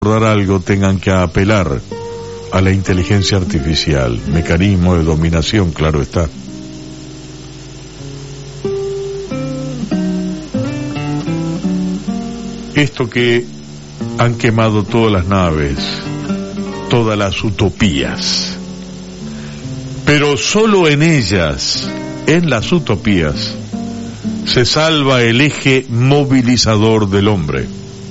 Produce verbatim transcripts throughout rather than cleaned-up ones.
recordar algo tengan que apelar a la inteligencia artificial, mecanismo de dominación, claro está. Esto que han quemado todas las naves, todas las utopías, pero solo en ellas, en las utopías, se salva el eje movilizador del hombre.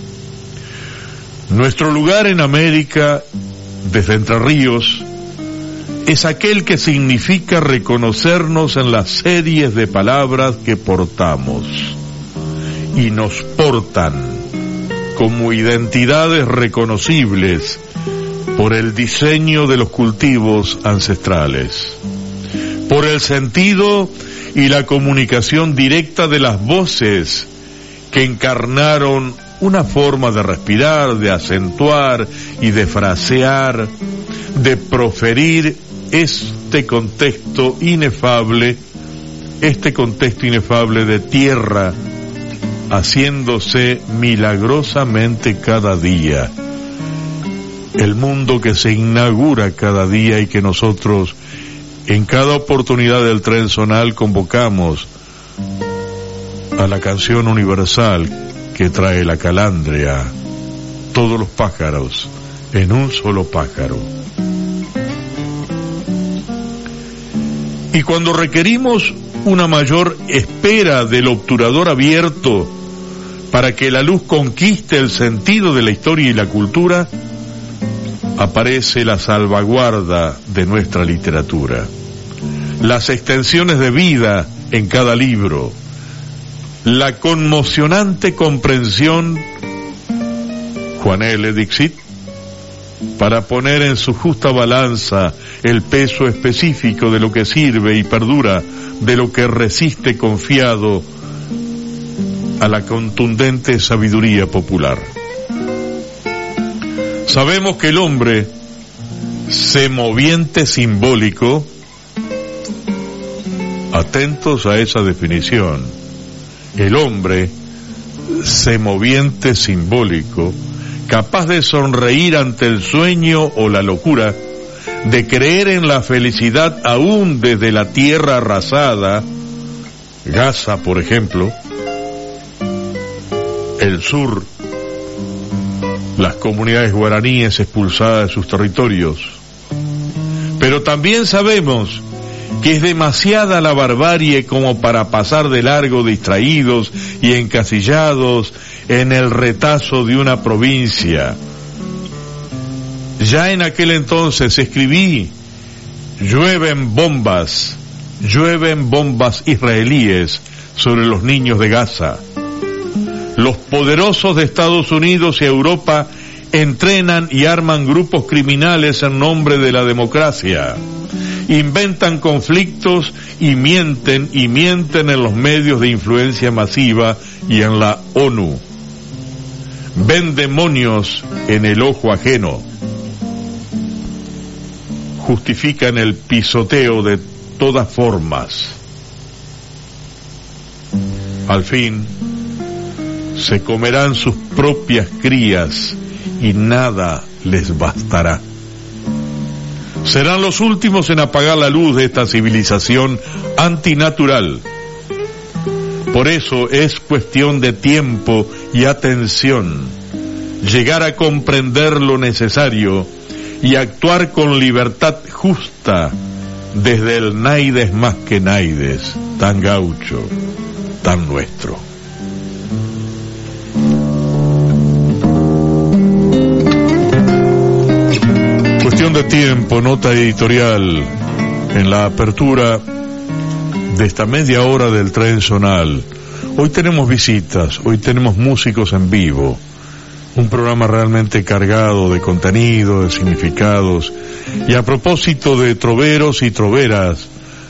Nuestro lugar en América, desde Entre Ríos, es aquel que significa reconocernos en las series de palabras que portamos y nos portan como identidades reconocibles por el diseño de los cultivos ancestrales, por el sentido y la comunicación directa de las voces que encarnaron una forma de respirar, de acentuar y de frasear, de proferir este contexto inefable, este contexto inefable de tierra, haciéndose milagrosamente cada día. El mundo que se inaugura cada día y que nosotros en cada oportunidad del tren zonal convocamos a la canción universal que trae la calandria, todos los pájaros en un solo pájaro. Y cuando requerimos una mayor espera del obturador abierto para que la luz conquiste el sentido de la historia y la cultura, aparece la salvaguarda de nuestra literatura, las extensiones de vida en cada libro, la conmocionante comprensión, Juan L. Dixit, para poner en su justa balanza el peso específico de lo que sirve y perdura, de lo que resiste confiado a la contundente sabiduría popular. Sabemos que el hombre, semoviente simbólico, atentos a esa definición, el hombre, semoviente simbólico, capaz de sonreír ante el sueño o la locura, de creer en la felicidad aún desde la tierra arrasada, Gaza, por ejemplo, el sur, las comunidades guaraníes expulsadas de sus territorios. Pero también sabemos que es demasiada la barbarie como para pasar de largo distraídos y encasillados en el retazo de una provincia. Ya en aquel entonces escribí: llueven bombas, llueven bombas israelíes sobre los niños de Gaza. Los poderosos de Estados Unidos y Europa entrenan y arman grupos criminales en nombre de la democracia. Inventan conflictos y mienten y mienten en los medios de influencia masiva y en la ONU. Ven demonios en el ojo ajeno. Justifican el pisoteo de todas formas. Al fin, se comerán sus propias crías y nada les bastará. Serán los últimos en apagar la luz de esta civilización antinatural. Por eso es cuestión de tiempo y atención llegar a comprender lo necesario y actuar con libertad justa desde el naides más que naides, tan gaucho, tan nuestro. Cuestión de tiempo, nota editorial en la apertura de esta media hora del tren zonal. Hoy tenemos visitas, hoy tenemos músicos en vivo, un programa realmente cargado de contenido, de significados. Y a propósito de troveros y troveras,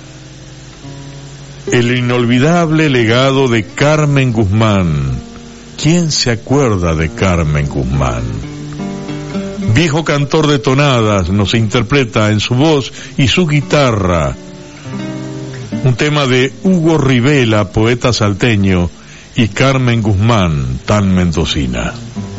el inolvidable legado de Carmen Guzmán. ¿Quién se acuerda de Carmen Guzmán? Viejo cantor de tonadas, nos interpreta en su voz y su guitarra un tema de Hugo Rivela, poeta salteño, y Carmen Guzmán, tan mendocina.